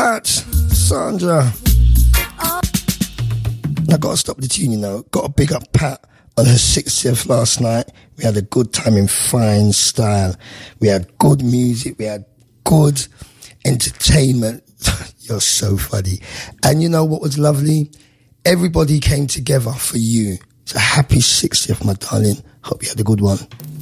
Pat, Sandra. I gotta stop the tune, you know. Gotta big up Pat on her 60th last night. We had a good time in fine style. We had good music. We had good entertainment. You're so funny. And you know what was lovely? Everybody came together for you. So happy 60th, my darling. Hope you had a good one.